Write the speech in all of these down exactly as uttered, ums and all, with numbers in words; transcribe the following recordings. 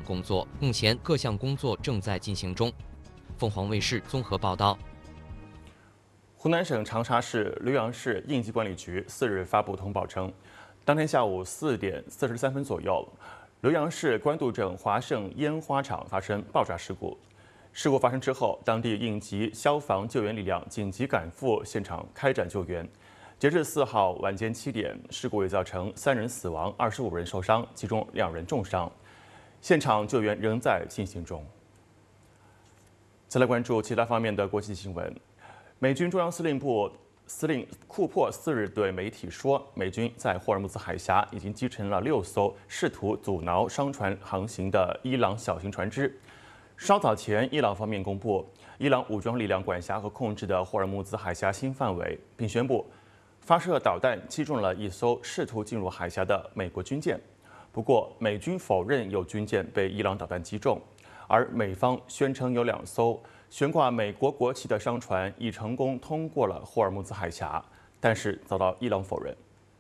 工作，目前各项工作正在进行中。凤凰卫视综合报道。 湖南省长沙市浏阳市应急管理局四日发布通报称，当天下午四点四十三分左右，浏阳市官渡镇华盛烟花厂发生爆炸事故。事故发生之后，当地应急消防救援力量紧急赶赴现场开展救援。截至四号晚间七点，事故已造成三人死亡，二十五人受伤，其中两人重伤。现场救援仍在进行中。再来关注其他方面的国际新闻。美军中央司令部司令库珀四日对媒体说，美军在霍尔木兹海峡已经击沉了六艘试图阻挠商船航行的伊朗小型船只。稍早前，伊朗方面公布，伊朗武装力量管辖和控制的霍尔木兹海峡新范围，并宣布发射导弹击中了一艘试图进入海峡的美国军舰。不过，美军否认有军舰被伊朗导弹击中，而美方宣称有两艘悬挂美国国旗的商船已成功通过了霍尔木兹海峡，但是遭到伊朗否认。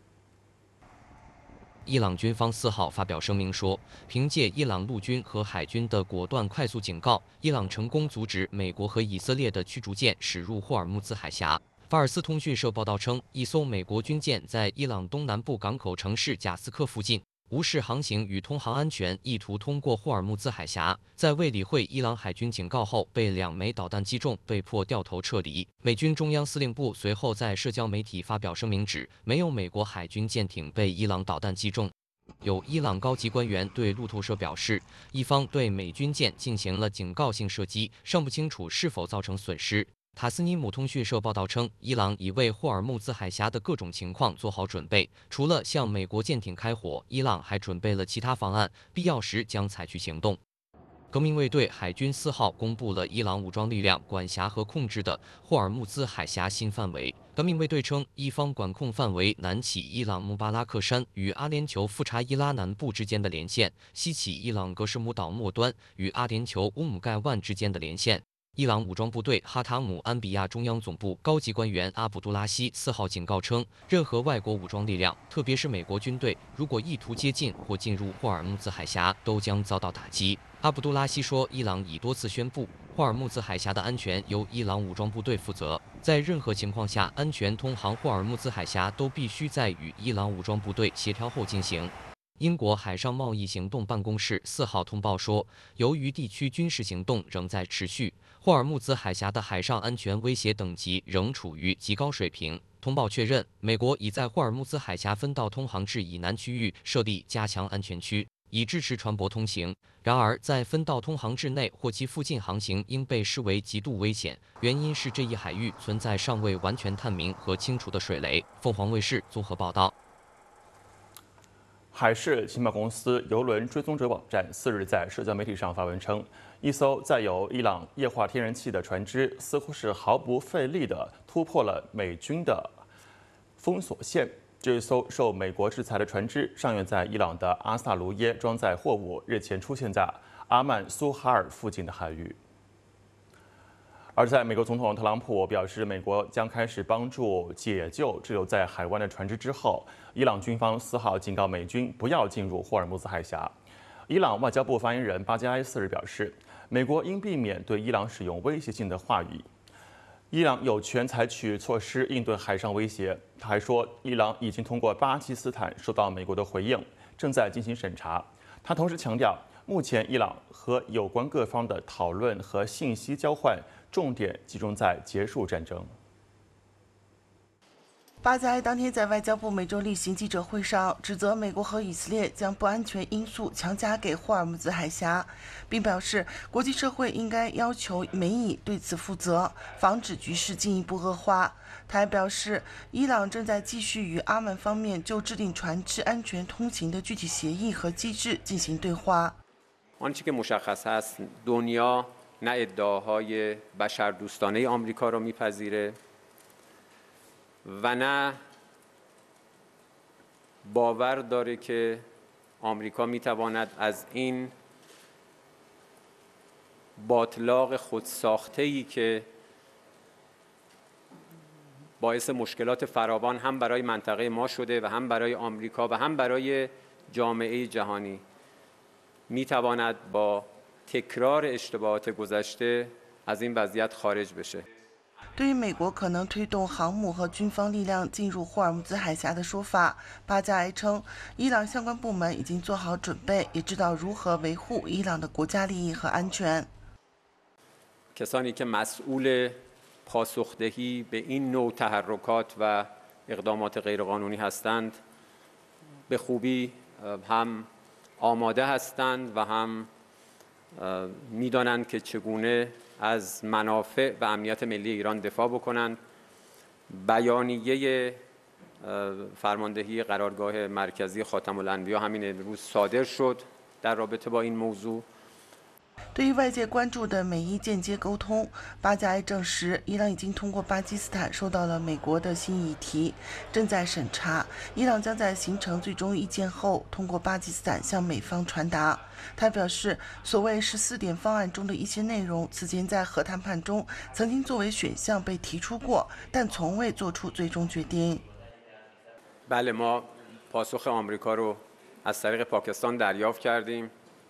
伊朗军方四号发表声明说，凭借伊朗陆军和海军的果断快速警告，伊朗成功阻止美国和以色列的驱逐舰驶入霍尔木兹海峡。法尔斯通讯社报道称，一艘美国军舰在伊朗东南部港口城市贾斯克附近无视航行与通航安全，意图通过霍尔木兹海峡，在未理会伊朗海军警告后，被两枚导弹击中，被迫掉头撤离。美军中央司令部随后在社交媒体发表声明指，没有美国海军舰艇被伊朗导弹击中。有伊朗高级官员对路透社表示，伊方对美军舰进行了警告性射击，尚不清楚是否造成损失。塔斯尼姆通讯社报道称，伊朗已为霍尔木兹海峡的各种情况做好准备，除了向美国舰艇开火，伊朗还准备了其他方案，必要时将采取行动。革命卫队海军四号公布了伊朗武装力量管辖和控制的霍尔木兹海峡新范围。革命卫队称，伊方管控范围南起伊朗穆巴拉克山与阿联酋富查伊拉南部之间的连线，西起伊朗格什姆岛末端与阿联酋乌姆盖万之间的连线。伊朗武装部队哈塔姆安比亚中央总部高级官员阿卜杜拉希四号警告称，任何外国武装力量，特别是美国军队，如果意图接近或进入霍尔木兹海峡，都将遭到打击。阿卜杜拉希说，伊朗已多次宣布，霍尔木兹海峡的安全由伊朗武装部队负责，在任何情况下，安全通航霍尔木兹海峡都必须在与伊朗武装部队协调后进行。英国海上贸易行动办公室四号通报说，由于地区军事行动仍在持续，霍尔木兹海峡的海上安全威胁等级仍处于极高水平。通报确认，美国已在霍尔木兹海峡分道通航至以南区域设立加强安全区，以支持船舶通行。然而，在分道通航至内或其附近航行应被视为极度危险，原因是这一海域存在尚未完全探明和清除的水雷。凤凰卫视综合报道。 海事情报公司邮轮追踪者网站四日在社交媒体上发文称，一艘载有伊朗液化天然气的船只似乎是毫不费力地突破了美军的封锁线。这艘受美国制裁的船只上月在伊朗的阿萨卢耶装载货物，日前出现在阿曼苏哈尔附近的海域。而在美国总统特朗普表示美国将开始帮助解救滞留在海湾的船只之后，伊朗军方四号警告美军不要进入霍尔木兹海峡。伊朗外交部发言人巴加埃四日表示，美国应避免对伊朗使用威胁性的话语。伊朗有权采取措施应对海上威胁。他还说，伊朗已经通过巴基斯坦收到美国的回应，正在进行审查。他同时强调，目前伊朗和有关各方的讨论和信息交换重点集中在结束战争。 巴加埃当天在外交部每周例行记者会上指责美国和以色列将不安全因素强加给霍尔木兹海峡，并表示国际社会应该要求美以对此负责，防止局势进一步恶化。他还表示，伊朗正在继续与阿曼方面就制定船只安全通行的具体协议和机制进行对话。 آنچه که مشخص هست دنیا نه ادعاهای بشردوستانه آمریکا را میپذیره و نه باور داره که آمریکا میتواند از این باطلاق خودساخته‌ای که باعث مشکلات فراوان هم برای منطقه ما شده و هم برای آمریکا و هم برای جامعه جهانی میتواند با تکرار اشتباهات گذشته از این وضعیت خارج بشه. 对于美国可能推动航母和军方力量进入霍尔木兹海峡的说法，巴加埃称，伊朗相关部门已经做好准备，也知道如何维护伊朗的国家利益和安全。 کسانی که مسئول پاسخدهی به این نوع تحرکات و اقدامات غیرقانونی هستند به خوبی هم آماده هستند و هم میدانند که چگونه از منافع و امنیت ملی ایران دفاع بکنند. بیانیه فرماندهی قرارگاه مرکزی خاتم الانبیا همین امروز صادر شد در رابطه با این موضوع. 对于外界关注的美伊间接沟通，巴加埃证实，伊朗已经通过巴基斯坦收到了美国的新议题，正在审查。伊朗将在形成最终意见后，通过巴基斯坦向美方传达。他表示，所谓十四点方案中的一些内容，此前在核谈判中曾经作为选项被提出过，但从未做出最终决定。 بله ما پاسخ آمریکا رو از طریق پاکستان دریافت کردیم.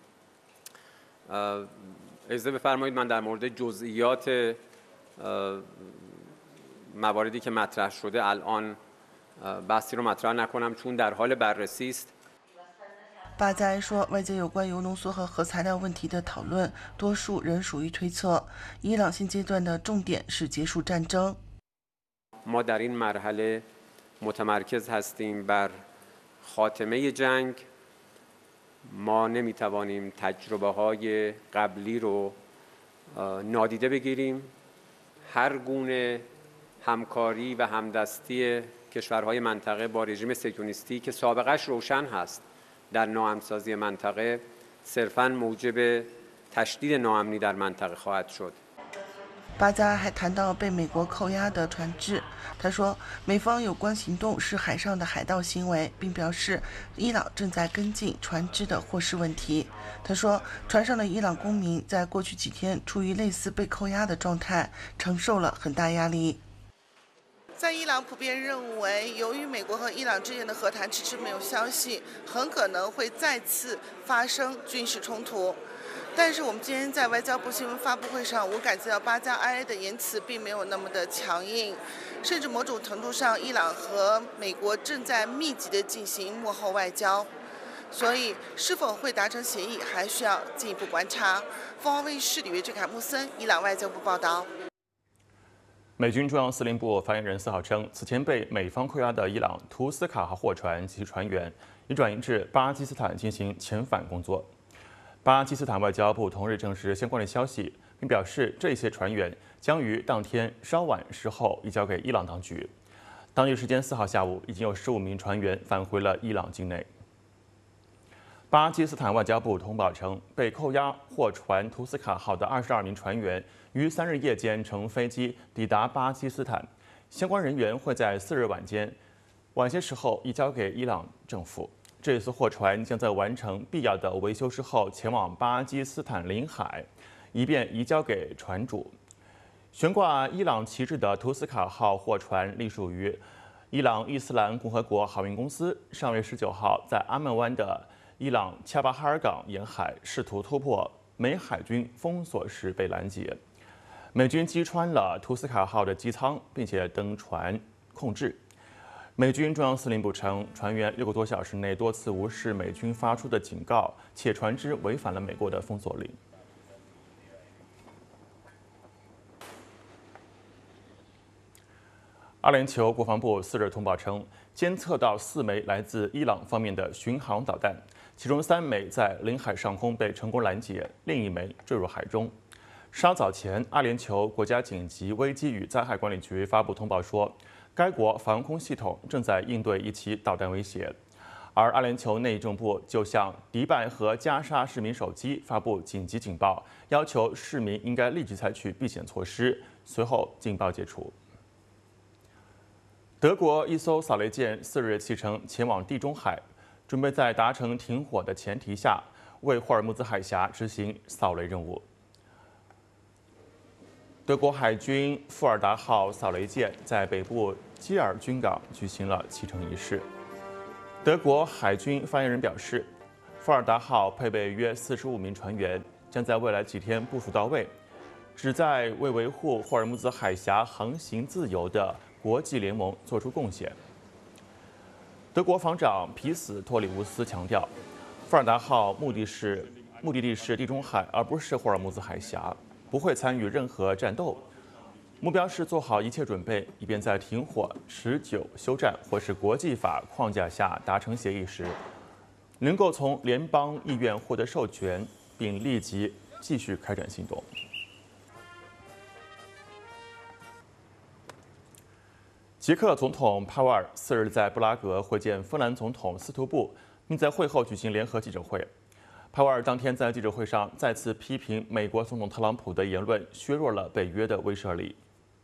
اجازه بفرمایید من در مورد جزئیات مواردی که مطرح شده الان بحثی رو مطرح نکنم چون در حال بررسی است. 巴加埃说，外界有关铀浓缩和核材料问题的讨论，多数仍属于推测。伊朗现阶段的重点是结束战争。 ما در این مرحله متمرکز هستیم بر خاتمه جنگ. ما نمیتوانیم تجربه های قبلی رو نادیده بگیریم. هر گونه همکاری و همدستی کشورهای منطقه با رژیم صهیونیستی که سابقش روشن هست در ناامن‌سازی منطقه صرفاً موجب تشدید ناامنی در منطقه خواهد شد. 巴加还谈到被美国扣押的船只，他说，美方有关行动是海上的海盗行为，并表示伊朗正在跟进船只的获释问题。他说，船上的伊朗公民在过去几天处于类似被扣押的状态，承受了很大压力。在伊朗普遍认为，由于美国和伊朗之间的和谈迟迟没有消息，很可能会再次发生军事冲突。但是我们今天在外交部新闻发布会上，我感觉到巴加埃的言辞并没有那么的强硬，甚至某种程度上，伊朗和美国正在密集的进行幕后外交，所以是否会达成协议，还需要进一步观察。凤凰卫视李维志、凯穆森，伊朗外交部报道。 美军中央司令部发言人四号称，此前被美方扣押的伊朗图斯卡号货船及其船员已转移至巴基斯坦进行遣返工作。巴基斯坦外交部同日证实相关的消息，并表示这些船员将于当天稍晚时候移交给伊朗当局。当地时间四号下午，已经有十五名船员返回了伊朗境内。巴基斯坦外交部通报称，被扣押货船图斯卡号的二十二名船员于三日夜间乘飞机抵达巴基斯坦，相关人员会在四日晚间晚些时候移交给伊朗政府。这艘货船将在完成必要的维修之后前往巴基斯坦领海，以便移交给船主。悬挂伊朗旗帜的图斯卡号货船隶属于伊朗伊斯兰共和国航运公司，上月十九号在阿曼湾的伊朗恰巴哈尔港沿海试图突破美海军封锁时被拦截，美军击穿了图斯卡号的机舱，并且登船控制。美军中央司令部称，船员六个多小时内多次无视美军发出的警告，且船只违反了美国的封锁令。阿联酋国防部四日通报称，监测到四枚来自伊朗方面的巡航导弹，其中三枚在领海上空被成功拦截，另一枚坠入海中。稍早前，阿联酋国家紧急危机与灾害管理局发布通报说，该国防空系统正在应对一起导弹威胁，而阿联酋内政部就向迪拜和加沙市民手机发布紧急警报，要求市民应该立即采取避险措施。随后，警报解除。德国一艘扫雷舰四日启程前往地中海，准备在达成停火的前提下，为霍尔木兹海峡执行扫雷任务。德国海军富尔达号扫雷舰在北部基尔军港举行了启程仪式。德国海军发言人表示， 富尔达号配备约四十五名船员，将在未来几天部署到位，旨在为维护霍尔木兹海峡航行自由的国际联盟做出贡献。德国防长皮斯托里乌斯强调，富尔达号目的是目的地是地中海，而不是霍尔木兹海峡，不会参与任何战斗。目标是做好一切准备，以便在停火、持久休战或是国际法框架下达成协议时，能够从联邦议院获得授权，并立即继续开展行动。捷克总统帕沃尔四日在布拉格会见芬兰总统斯图布，并在会后举行联合记者会。帕沃尔当天在记者会上再次批评美国总统特朗普的言论削弱了北约的威慑力。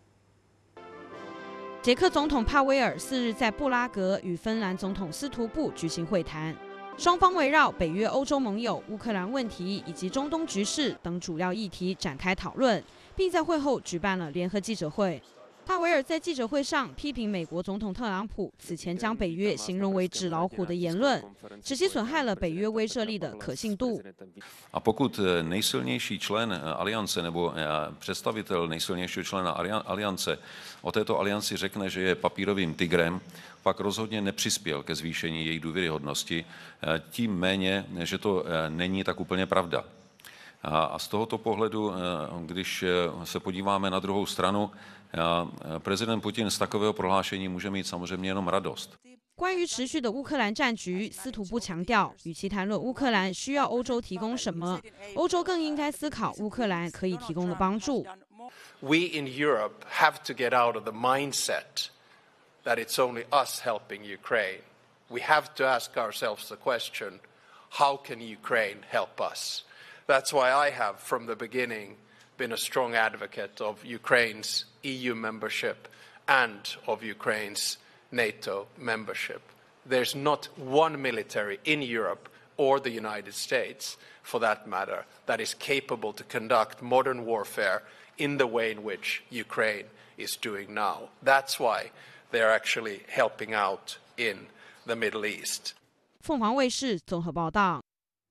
捷克总统帕威尔四日在布拉格与芬兰总统斯图布举行会谈，双方围绕北约欧洲盟友、乌克兰问题以及中东局势等主要议题展开讨论，并在会后举办了联合记者会。帕维尔在记者会上批评美国总统特朗普此前将北约形容为纸老虎的言论，使其损害了北约威慑力的可信度。 A pokud nejsilnější člen aliance nebo představitel nejsilnějšího člena aliance o této alianci řekne, že je papírovým tigrem, pak rozhodně nepřispěl ke zvýšení její důvěryhodnosti, tím méně, že to není tak úplně pravda. A z tohoto pohledu, když se podíváme na druhou stranu, prezident Putin z takového prohlášení může mít samozřejmě jenom radost. 关于持续的乌克兰战局，斯图布强调，与其谈论乌克兰需要欧洲提供什么，欧洲更应该思考乌克兰可以提供的帮助。 We in Europe have to get out of the mindset that it's only us helping Ukraine. We have to ask ourselves the question, how can Ukraine help us? That's why I have, from the beginning, been a strong advocate of Ukraine's E U membership and of Ukraine's NATO membership. There's not one military in Europe or the United States, for that matter, that is capable to conduct modern warfare in the way in which Ukraine is doing now. That's why they're actually helping out in the Middle East. 凤凰卫视综合报道。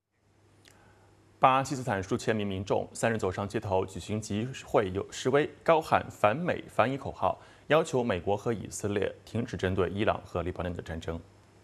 巴基斯坦数千名民众三日走上街头举行集会示威，高喊反美反以口号，要求美国和以色列停止针对伊朗和黎巴嫩的战争。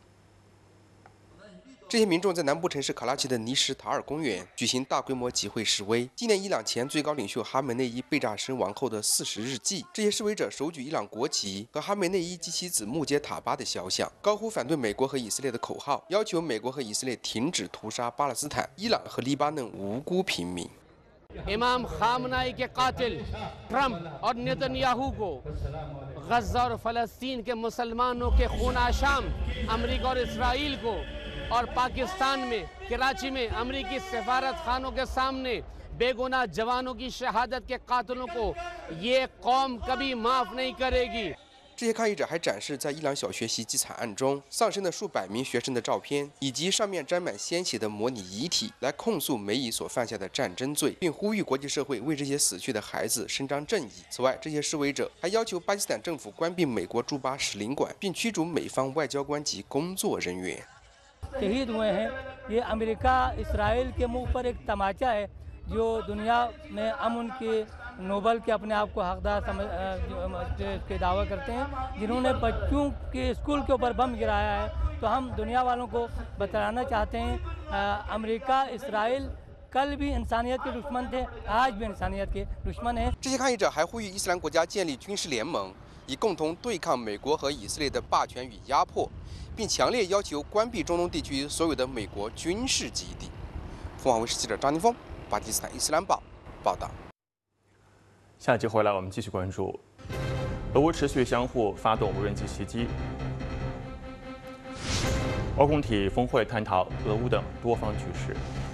这些民众在南部城市卡拉奇的尼什塔尔公园举行大规模集会示威，纪念伊朗前最高领袖哈梅内伊被炸身亡后的四十日祭。这些示威者手举伊朗国旗和哈梅内伊及其子穆杰塔巴的肖像，高呼反对美国和以色列的口号，要求美国和以色列停止屠杀巴勒斯坦、伊朗和黎巴嫩无辜平民。 इमाम खामनाई के कातिल ट्रंप और नेतन्याहू को गज़ा और फ़लस्तीन के मुसलमानों के खून-आशाम अमेरिका और इसराइल को और पाकिस्तान में कराची में अमेरिकी सफारत खानों के सामने बेगुनाह जवानों की शहादत के कातिलों को ये कौम कभी माफ़ नहीं करेगी। 这些抗议者还展示在伊朗小学袭击惨案中丧生的数百名学生的照片，以及上面沾满鲜血的模拟遗体，来控诉美以所犯下的战争罪，并呼吁国际社会为这些死去的孩子伸张正义。此外，这些示威者还要求巴基斯坦政府关闭美国驻巴使领馆，并驱逐美方外交官及工作人员。 शहीद हुए हैं ये अमेरिका इसराइल के मुंह पर एक तमाचा है जो दुनिया में अमन के नोबल के अपने आप को हकदार समझ के दावा करते हैं, जिन्होंने बच्चों के स्कूल के ऊपर बम गिराया है। तो हम दुनिया वालों को बताना चाहते हैं अमेरिका इसराइल कल भी इंसानियत के दुश्मन थे, आज भी इंसानियत के दुश्मन हैं। 这些抗议者还呼吁伊斯兰国家建立军事联盟，以共同对抗美国和以色列的霸权与压迫，并强烈要求关闭中东地区所有的美国军事基地。凤凰卫视记者张宁峰，巴基斯坦伊斯兰报报道。 下一集回来，我们继续关注俄乌持续相互发动无人机袭击。欧共体峰会探讨俄乌等多方局势。